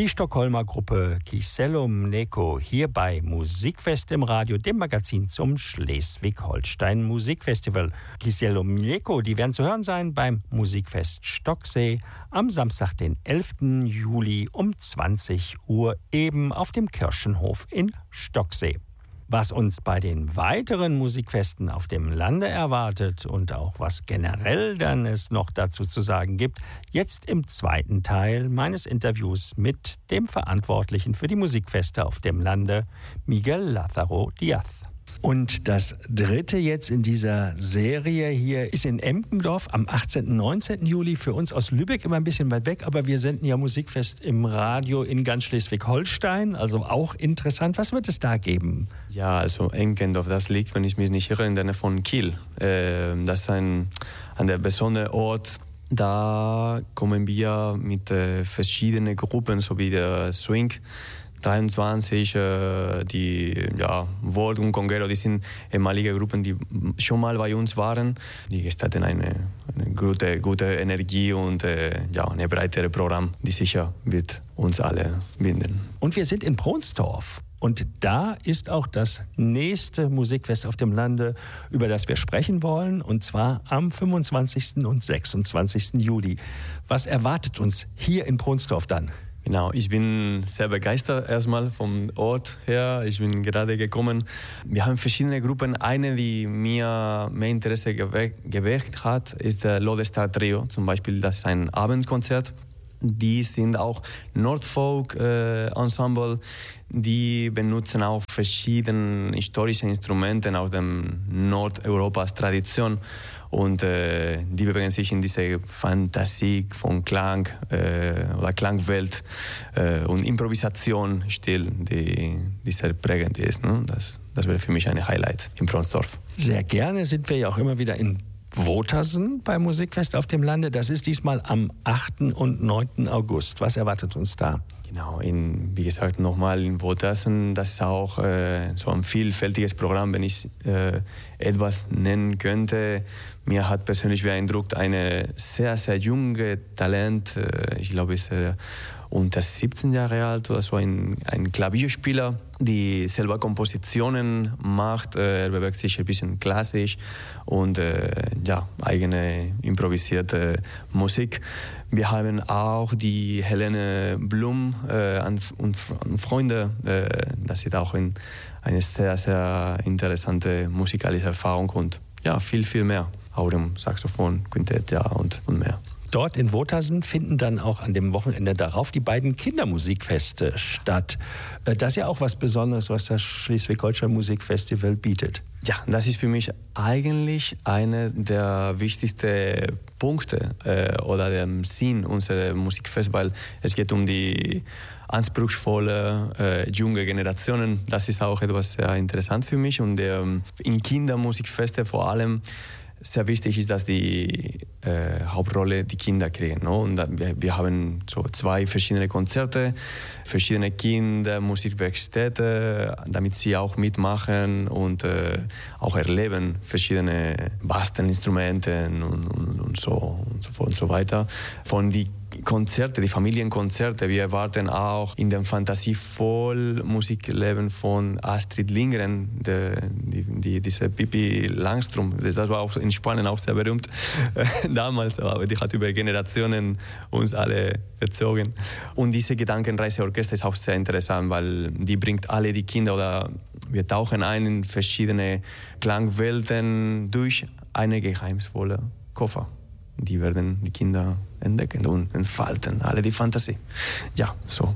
Die Stockholmer Gruppe Kisselo Mleko hier bei Musikfest im Radio, dem Magazin zum Schleswig-Holstein Musikfestival. Kisselo Mleko, die werden zu hören sein beim Musikfest Stocksee am Samstag, den 11. Juli um 20 Uhr eben auf dem Kirchenhof in Stocksee. Was uns bei den weiteren Musikfesten auf dem Lande erwartet und auch was generell dann es noch dazu zu sagen gibt, jetzt im zweiten Teil meines Interviews mit dem Verantwortlichen für die Musikfeste auf dem Lande, Miguel Lázaro Díaz. Und das dritte jetzt in dieser Serie hier ist in Empendorf am 18. und 19. Juli. Für uns aus Lübeck immer ein bisschen weit weg, aber wir senden ja Musikfest im Radio in ganz Schleswig-Holstein, also auch interessant. Was wird es da geben? Ja, also Empendorf, das liegt, wenn ich mich nicht irre, in der Nähe von Kiel. Das ist ein besonderer Ort. Da kommen wir mit verschiedenen Gruppen, so wie der Swing 23, die Volt und Congero, die sind ehemalige Gruppen, die schon mal bei uns waren. Die gestalten eine gute Energie und ein breiteres Programm, die sicher wird uns alle binden. Und wir sind in Pronstorf. Und da ist auch das nächste Musikfest auf dem Lande, über das wir sprechen wollen, und zwar am 25. und 26. Juli. Was erwartet uns hier in Pronstorf dann? Genau, ich bin sehr begeistert erstmal vom Ort her. Ich bin gerade gekommen. Wir haben verschiedene Gruppen. Eine, die mir mehr Interesse geweckt hat, ist der Lodestar Trio. Zum Beispiel, das ist ein Abendkonzert. Die sind auch Nordfolk-Ensemble. Die benutzen auch verschiedene historische Instrumente aus dem Nordeuropas Tradition. Und die bewegen sich in diese Fantasie von Klang oder Klangwelt und Improvisationsstil, die sehr prägend ist. Ne? Das wäre für mich ein Highlight in Pronstorf. Sehr gerne sind wir ja auch immer wieder in Wotersen beim Musikfest auf dem Lande. Das ist diesmal am 8. und 9. August. Was erwartet uns da? Genau, wie gesagt, nochmal in Wotersen. Das ist auch so ein vielfältiges Programm, wenn ich etwas nennen könnte. Mir hat persönlich beeindruckt eine sehr, sehr junge Talent, ich glaube, ist unter 17 Jahre alt oder so, ein Klavierspieler, die selber Kompositionen macht. Er bewegt sich ein bisschen klassisch und eigene improvisierte Musik. Wir haben auch die Helene Blum und Freunde. Das ist auch eine sehr, sehr interessante musikalische Erfahrung und viel, viel mehr. Auch dem Saxophon, Quintett und mehr. Dort in Wotersen finden dann auch an dem Wochenende darauf die beiden Kindermusikfeste statt. Das ist ja auch was Besonderes, was das Schleswig-Holstein Musikfestival bietet. Ja, das ist für mich eigentlich einer der wichtigsten Punkte oder dem Sinn unseres Musikfestes, weil es geht um die anspruchsvolle junge Generationen. Das ist auch etwas sehr interessant für mich und in Kindermusikfeste vor allem sehr wichtig ist, dass die Hauptrolle die Kinder kriegen. No? Und wir haben so 2 verschiedene Konzerte, verschiedene Kindermusikwerkstätte, damit sie auch mitmachen und auch erleben verschiedene Bastelinstrumente und so fort und so weiter. Von die Konzerte, die Familienkonzerte, wir erwarten auch in dem fantasievollen Musikleben von Astrid Lindgren, diese Pippi Langstrumpf. Das war auch in Spanien auch sehr berühmt damals, aber die hat über Generationen uns alle erzogen. Und diese Gedankenreiseorchester ist auch sehr interessant, weil die bringt alle die Kinder oder wir tauchen ein in verschiedene Klangwelten durch eine geheimnisvolle Koffer. Die werden die Kinder entdecken und entfalten, alle die Fantasie. Ja, so.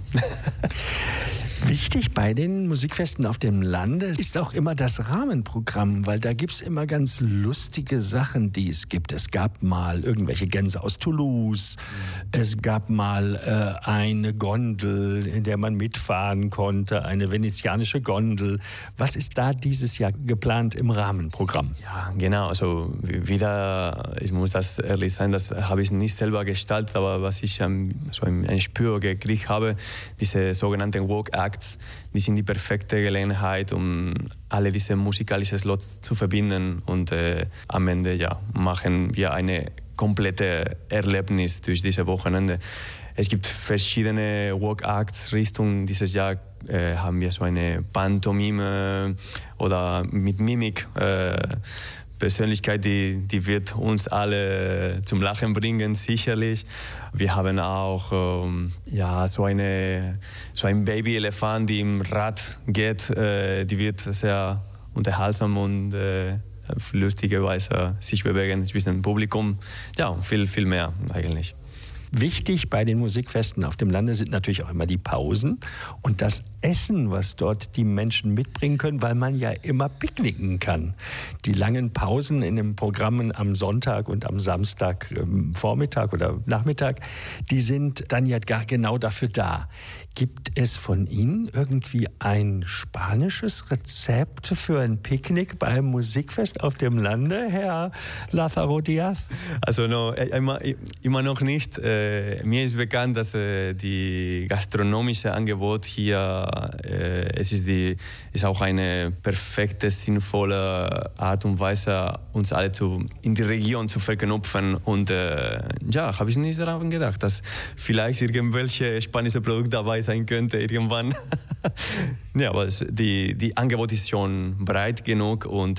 Wichtig bei den Musikfesten auf dem Lande ist auch immer das Rahmenprogramm, weil da gibt es immer ganz lustige Sachen, die es gibt. Es gab mal irgendwelche Gänse aus Toulouse, es gab mal eine Gondel, in der man mitfahren konnte, eine venezianische Gondel. Was ist da dieses Jahr geplant im Rahmenprogramm? Ja, genau. Also wieder, ich muss das ehrlich sein, das habe ich nicht selber gestaltet, aber was ich so ein Spür gekriegt habe, diese sogenannten Walk Acts, die sind die perfekte Gelegenheit, um alle diese musikalischen Slots zu verbinden und am Ende machen wir eine komplette Erlebnis durch diese Wochenende. Es gibt verschiedene Walk-Acts-Richtungen. Dieses Jahr haben wir so eine Pantomime oder mit Mimik. Persönlichkeit, die wird uns alle zum Lachen bringen, sicherlich. Wir haben auch so ein Baby-Elefant, die im Rad geht. Die wird sehr unterhaltsam und lustigerweise sich bewegen zwischen dem Publikum. Ja, viel, viel mehr eigentlich. Wichtig bei den Musikfesten auf dem Lande sind natürlich auch immer die Pausen und das Essen, was dort die Menschen mitbringen können, weil man ja immer picknicken kann. Die langen Pausen in den Programmen am Sonntag und am Samstag Vormittag oder Nachmittag, die sind dann ja gar genau dafür da. Gibt es von Ihnen irgendwie ein spanisches Rezept für ein Picknick beim Musikfest auf dem Lande, Herr Lázaro Díaz? Also no, immer noch nicht. Mir ist bekannt, dass die gastronomische Angebot hier ist auch eine perfekte, sinnvolle Art und Weise, uns alle in die Region zu verknüpfen. Und habe ich nicht daran gedacht, dass vielleicht irgendwelche spanische Produkte dabei sein könnte irgendwann. Ja, aber die Angebot ist schon breit genug und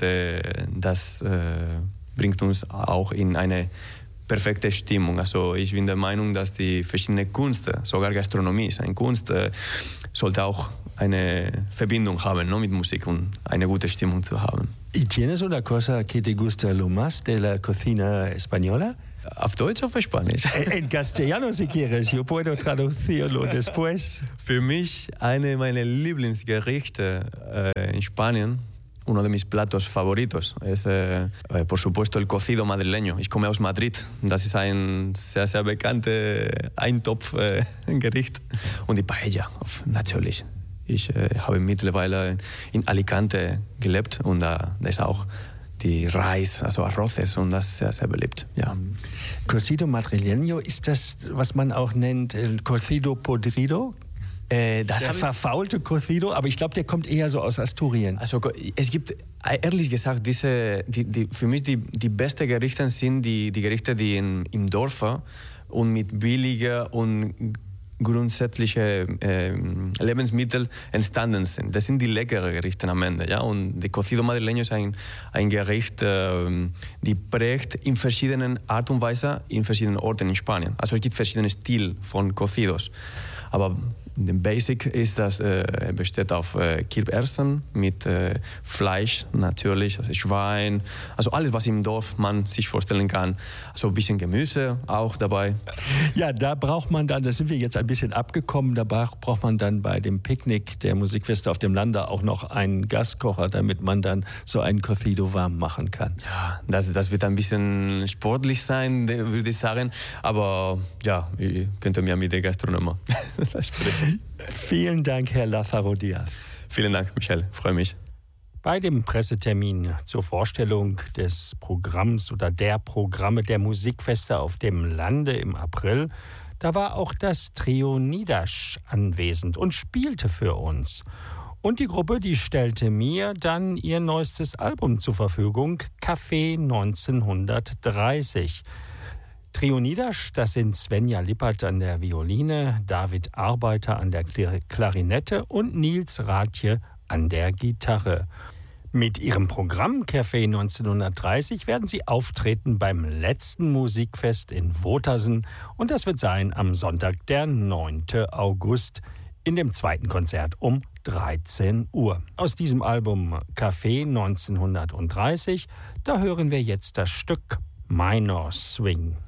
das bringt uns auch in eine perfekte Stimmung. Also ich bin der Meinung, dass die verschiedenen Kunst, sogar Gastronomie ist eine Kunst, sollte auch eine Verbindung haben, no, mit Musik und eine gute Stimmung zu haben. ¿Y tienes una cosa que te gusta lo más de la cocina española? ¿Auf Deutsch oder auf Spanisch? En castellano, si quieres. Yo puedo traducirlo después. Für mich eine meiner Lieblingsgerichte in Spanien, uno de mis platos favoritos, es por supuesto el cocido madrileño. Ich komme aus Madrid. Das ist ein sehr, sehr bekanntes Eintopfgericht. Und die Paella, natürlich. Ich habe mittlerweile in Alicante gelebt und da ist auch die Reis, also Arroces, und das ist sehr, sehr beliebt. Ja. Cocido madrileño, ist das, was man auch nennt, el cocido podrido? Der verfaulte Cocido, aber ich glaube, der kommt eher so aus Asturien. Also es gibt, ehrlich gesagt, für mich die besten Gerichte sind die Gerichte, die im Dorf und mit billigen und grundsätzliche Lebensmittel entstanden sind. Das sind die leckeren Gerichte am Ende. Ja? Und der Cocido Madrileño ist ein Gericht, die prägt in verschiedenen Art und Weise in verschiedenen Orten in Spanien. Also es gibt verschiedene Stile von Cocidos. Aber der Basic ist, dass besteht auf Kirberbsen mit Fleisch natürlich, also Schwein, also alles, was im Dorf man sich vorstellen kann. Also ein bisschen Gemüse auch dabei. Ja, da braucht man dann, da sind wir jetzt ein bisschen abgekommen, da braucht man dann bei dem Picknick der Musikfeste auf dem Lande auch noch einen Gaskocher, damit man dann so einen Cocido warm machen kann. Ja, das wird ein bisschen sportlich sein, würde ich sagen, aber ja, ihr könnt mir mit der Gastronomie sprechen. Vielen Dank, Herr Lázaro Díaz. Vielen Dank, Michel. Freue mich. Bei dem Pressetermin zur Vorstellung des Programms oder der Programme der Musikfeste auf dem Lande im April, da war auch das Trio Nidasch anwesend und spielte für uns. Und die Gruppe, die stellte mir dann ihr neuestes Album zur Verfügung, Café 1930. Trio Nidasch, das sind Svenja Lippert an der Violine, David Arbeiter an der Klarinette und Nils Rathje an der Gitarre. Mit ihrem Programm Café 1930 werden sie auftreten beim letzten Musikfest in Wotersen und das wird sein am Sonntag, der 9. August, in dem zweiten Konzert um 13 Uhr. Aus diesem Album Café 1930, da hören wir jetzt das Stück Minor Swing.